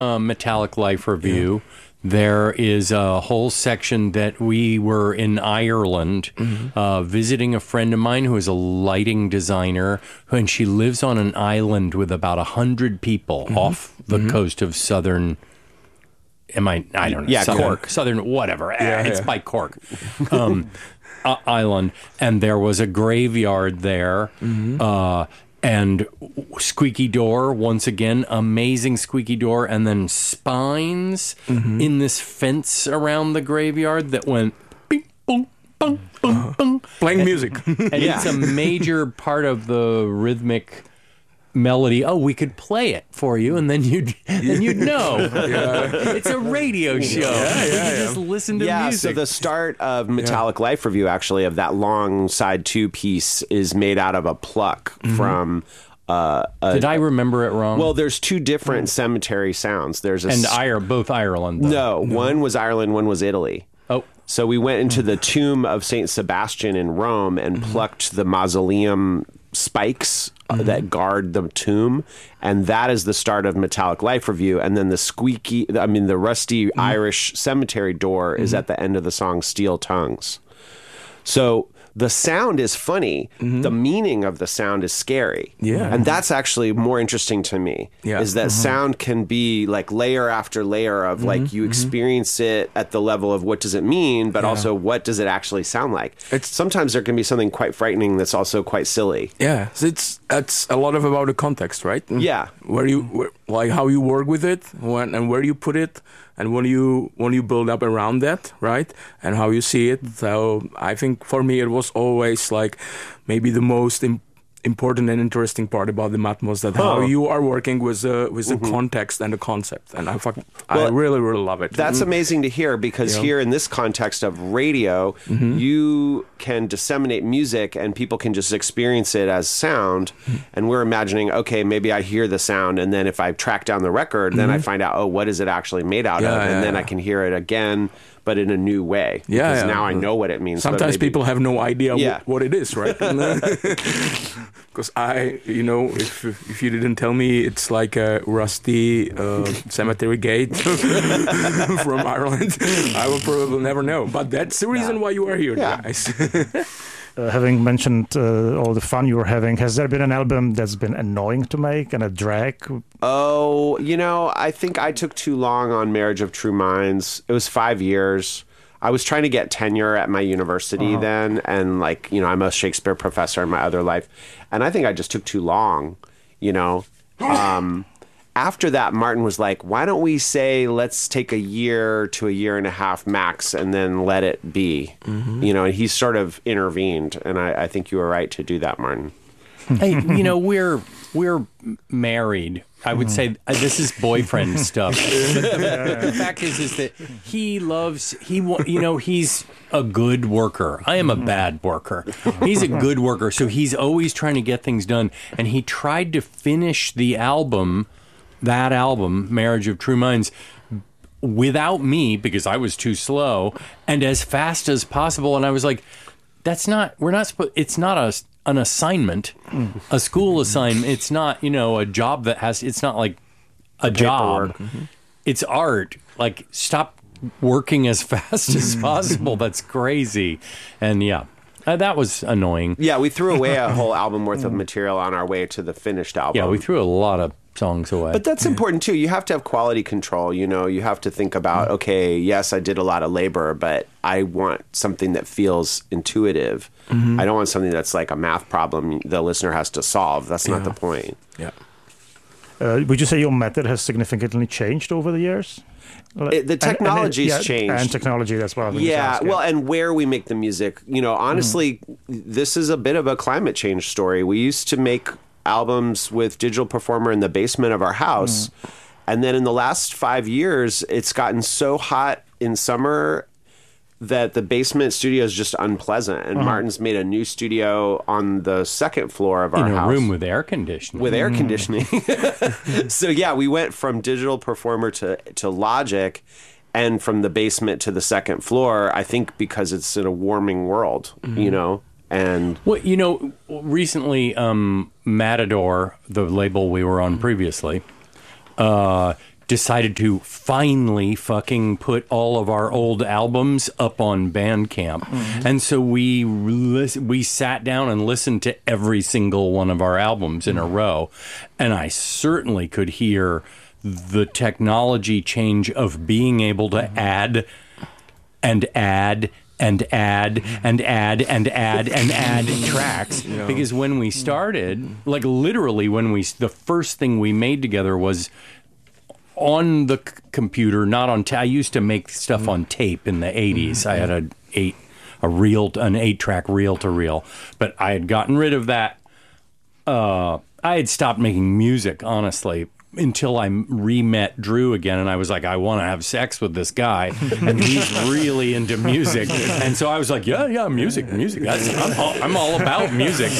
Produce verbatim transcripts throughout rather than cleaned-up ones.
uh, Metallic Life Review. Yeah. There is a whole section that we were in Ireland mm-hmm. uh, visiting a friend of mine who is a lighting designer, and she lives on an island with about a hundred people mm-hmm. off the mm-hmm. coast of southern. Am I? I don't know. Yeah, southern, Cork, southern, whatever. Yeah, it's yeah. by Cork um, uh, Island, and there was a graveyard there. Mm-hmm. Uh, And squeaky door, once again, amazing squeaky door, and then spines mm-hmm. in this fence around the graveyard that went bing, boom, boom, boom, uh, boom. Playing and, music. And yeah. it's a major part of the rhythmic melody. Oh, we could play it for you, and then you'd then you'd know. Yeah. It's a radio show. Yeah, yeah, you yeah. just listen to yeah, music. so the start of Metallic yeah. Life Review, actually, of that long side two piece is made out of a pluck mm-hmm. from... Uh, a, Did I remember it wrong? Well, there's two different mm. cemetery sounds. There's a And s- Ire, both Ireland, though. No, no, one was Ireland, one was Italy. Oh. So we went into the tomb of Saint Sebastian in Rome and mm-hmm. plucked the mausoleum spikes mm-hmm. that guard the tomb, and that is the start of Metallic Life Review. And then the squeaky, I mean, the rusty mm-hmm. Irish cemetery door mm-hmm. is at the end of the song Steel Tongues. So the sound is funny. Mm-hmm. The meaning of the sound is scary. Yeah. And that's actually more interesting to me, yeah. is that mm-hmm. sound can be like layer after layer of mm-hmm. like you experience mm-hmm. it at the level of what does it mean, but yeah. also what does it actually sound like. It's, Sometimes there can be something quite frightening that's also quite silly. Yeah. So it's it's a lot of about the context, right? Yeah. Where you, where, like how you work with it when, and where you put it. And when you when you build up around that, right, and how you see it, so I think for me it was always like maybe the most im- important and interesting part about the Matmos, that huh. how you are working with uh, with the mm-hmm. context and the concept, and I fuck, well, I really really love it. That's mm-hmm. amazing to hear, because yeah. here in this context of radio, mm-hmm. you can disseminate music and people can just experience it as sound, mm-hmm. and we're imagining, okay, maybe I hear the sound, and then if I track down the record, mm-hmm. then I find out, oh, what is it actually made out yeah, of, and yeah, then yeah. I can hear it again, but in a new way. Yeah, because yeah. now I know what it means. Sometimes maybe, people have no idea yeah. wh- what it is, right? Because I, you know, if if you didn't tell me it's like a rusty uh, cemetery gate from Ireland, I would probably never know. But that's the reason why you are here, yeah. guys. Uh, having mentioned uh, all the fun you were having, has there been an album that's been annoying to make and a drag? Oh, you know, I think I took too long on Marriage of True Minds. It was five years. I was trying to get tenure at my university uh-huh. then, and like, you know, I'm a Shakespeare professor in my other life, and I think I just took too long, you know. Um, after that, Martin was like, why don't we say, let's take a year to a year and a half max and then let it be, mm-hmm. you know, and he sort of intervened, and I, I think you were right to do that, Martin. Hey, you know, we're we're married. I would say uh, this is boyfriend stuff. The fact is, is that he loves, he, wa- you know, he's a good worker. I am a bad worker. He's a good worker. So he's always trying to get things done. And he tried to finish the album, that album, Marriage of True Minds, without me, because I was too slow, and as fast as possible. And I was like, that's not, we're not supposed, it's not a, an assignment, a school assignment. It's not, you know, a job that has, it's not like a job. Mm-hmm. It's art. Like, stop working as fast as possible. That's crazy. And yeah, uh, that was annoying. Yeah, we threw away a whole album worth of material on our way to the finished album. Yeah, we threw a lot of songs away. But that's important too. You have to have quality control. You know, you have to think about, okay, yes, I did a lot of labor, but I want something that feels intuitive. Mm-hmm. I don't want something that's like a math problem the listener has to solve. That's not yeah. the point. Yeah. Uh, would you say your method has significantly changed over the years? It, the technology's and, and, yeah, changed. And technology, that's what I was Yeah, ask, yeah. well, and where we make the music. You know, honestly, mm. this is a bit of a climate change story. We used to make albums with Digital Performer in the basement of our house. Mm. And then in the last five years, it's gotten so hot in summer that the basement studio is just unpleasant. And uh-huh. Martin's made a new studio on the second floor of our in a house. room with air conditioning. With air mm. conditioning. So yeah, we went from Digital Performer to, to Logic, and from the basement to the second floor, I think because it's in a warming world, mm-hmm. you know? And well, you know, recently, um, Matador, the label we were on previously, uh, decided to finally fucking put all of our old albums up on Bandcamp. Mm-hmm. And so we we sat down and listened to every single one of our albums in mm-hmm. a row. And I certainly could hear the technology change of being able to mm-hmm. add and add and add and add and add and add tracks. Yeah. Because when we started, like literally when we, the first thing we made together was on the c- computer, not on, ta- I used to make stuff on tape in the eighties. I had a eight, a reel, an eight track reel to reel, but I had gotten rid of that. Uh, I had stopped making music, honestly, until I re-met Drew again, and I was like, I want to have sex with this guy, and he's really into music. And so I was like, yeah, yeah, music, music. That's, I'm, all, I'm all about music.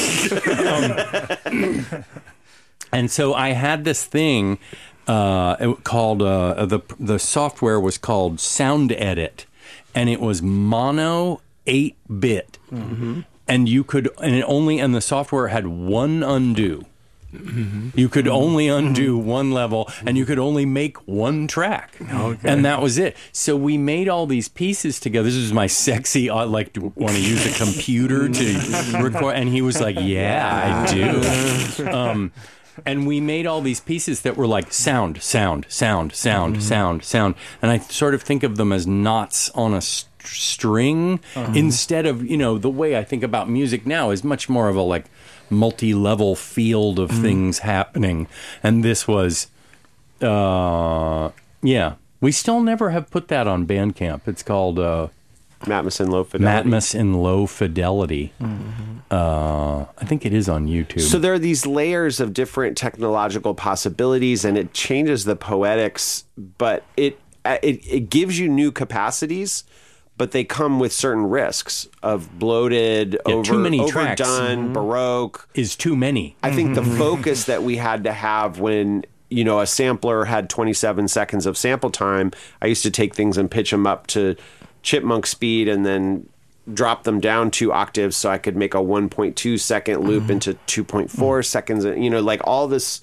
Um, and so I had this thing uh, called, uh, the the software was called Sound Edit, and it was mono eight bit. Mm-hmm. And you could, and it only, and the software had one undo. Mm-hmm. You could only undo mm-hmm. one level, and you could only make one track, okay. and that was it. So we made all these pieces together. This is my sexy, I like to want to use a computer to record, and he was like, "Yeah, I do." Um, and we made all these pieces that were like sound, sound, sound, sound, mm-hmm. sound, sound, and I sort of think of them as knots on a st- string uh-huh. instead of, you know, the way I think about music now is much more of a like multi-level field of mm. things happening, and this was uh yeah we still never have put that on Bandcamp. It's called uh Matmos in Low Fidelity. Matmos in Low Fidelity. Mm-hmm. uh I think it is on YouTube. So there are these layers of different technological possibilities, and it changes the poetics, but it it, it gives you new capacities, but they come with certain risks of bloated, yeah, over, too many overdone, tracks. Mm-hmm. Baroque. Is too many. I think the focus that we had to have when, you know, a sampler had twenty-seven seconds of sample time, I used to take things and pitch them up to chipmunk speed and then drop them down two octaves so I could make a one point two second loop mm-hmm. into two point four mm-hmm. seconds. You know, like all this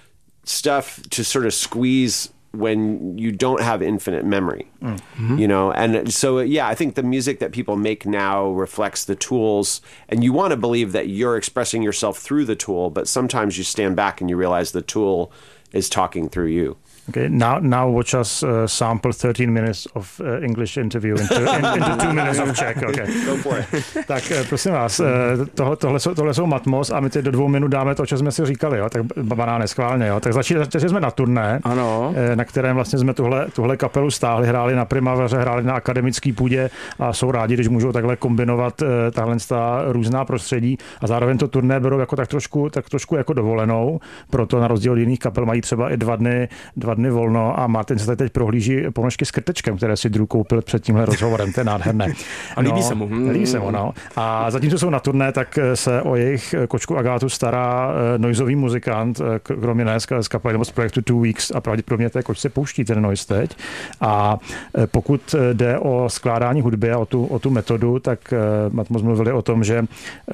stuff to sort of squeeze when you don't have infinite memory, mm-hmm. you know? And so, yeah, I think the music that people make now reflects the tools, and you want to believe that you're expressing yourself through the tool, but sometimes you stand back and you realize the tool is talking through you. Okay, now now watch us uh, sample thirteen minutes of uh, English interview into, in, into two minutes of Czech. Okay. Go for it. Tak prosím vás, tohle, tohle, jsou, tohle jsou Matmos a my teď do dvou minut dáme to, co jsme si říkali, jo, tak banány schválně, jo. Tak začali, začali jsme na turné, ano. na kterém vlastně jsme tuhle, tuhle kapelu stáhli, hráli na Primaveře, hráli na akademické půdě a jsou rádi, když můžou takhle kombinovat tahle různá prostředí a zároveň to turné berou jako tak trošku, tak trošku jako dovolenou, proto na rozdíl od jiných kapel mají třeba i dva dny, dva dny volno a Martin se teď prohlíží ponožky s krtečkem, které si Drew koupil před tímhle rozhovorem, to je nádherné. A líbí se mu. Líbí se mu, no. A zatímco jsou na turné, tak se o jejich kočku Agátu stará noizový muzikant, kromě ne z kapely nebo z projektu Two Weeks a pravděpodobně té kočce pouští ten noise teď. A pokud jde o skládání hudby a o tu, o tu metodu, tak Matmos mluvili o tom, že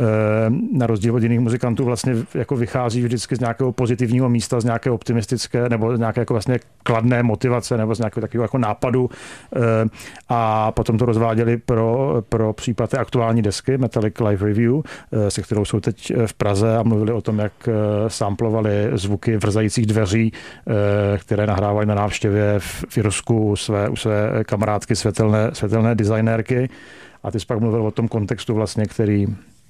na rozdíl od jiných muzikantů vlastně jako vychází vždycky z nějakého pozitivního místa, z nějaké optimistické nebo z nějaké jako vlastně kladné motivace nebo z nějakého takového jako nápadu a potom to rozváděli pro, pro případ té aktuální desky Metallic Live Review, se kterou jsou teď v Praze a mluvili o tom, jak samplovali zvuky vrzajících dveří, které nahrávají na návštěvě v Irsku u své, u své kamarádky světelné, světelné designérky. A ty jsi pak mluvil o tom kontextu vlastně, který...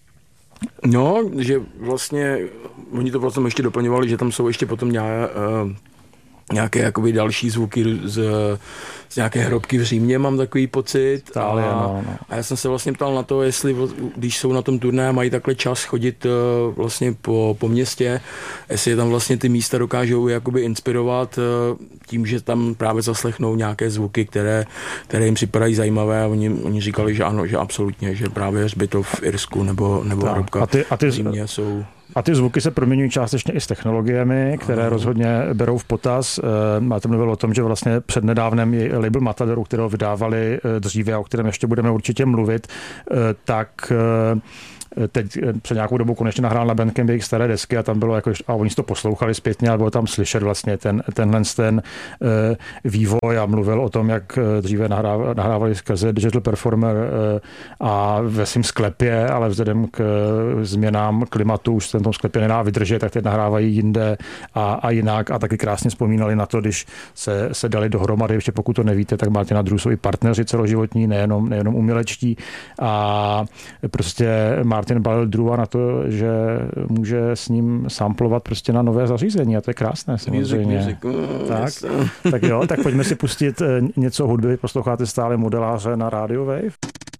No, že vlastně oni to potom ještě doplňovali, že tam jsou ještě potom nějaké, nějaké jakoby další zvuky z, z nějaké hrobky v Římě, mám takový pocit. Tálie, a, no, no. a já jsem se vlastně ptal na to, jestli když jsou na tom turné, mají takhle čas chodit vlastně po, po městě, jestli je tam vlastně ty místa dokážou jakoby inspirovat tím, že tam právě zaslechnou nějaké zvuky, které, které jim připadají zajímavé a oni, oni říkali, že ano, že absolutně, že právě hřbitov v Irsku nebo, nebo hrobka a ty, a ty, v Římě jsou... A ty zvuky se proměňují částečně i s technologiemi, které rozhodně berou v potaz. Máte mluvil o tom, že vlastně přednedávnem je label Matadoru, kterého vydávali dříve a o kterém ještě budeme určitě mluvit, tak teď před nějakou dobu konečně nahrál na Bandcamp jejich staré desky a tam bylo jako, a oni si to poslouchali zpětně a bylo tam slyšet vlastně ten, tenhle ten vývoj a mluvil o tom, jak dříve nahrávali, nahrávali skrze Digital Performer a ve svém sklepě, ale vzhledem k změnám klimatu už se v tom sklepě nedá vydržet, tak teď nahrávají jinde a, a jinak a taky krásně vzpomínali na to, když se, se dali dohromady, ještě pokud to nevíte, tak Martina Drew jsou i partneři celoživotní, nejenom, nejenom umělečtí a prostě Martin balil Drewa na to, že může s ním samplovat prostě na nové zařízení a to je krásné samozřejmě. Music, music. Mm, tak, yes. tak jo, tak pojďme si pustit něco hudby, posloucháte stále Modeláře na Radio Wave.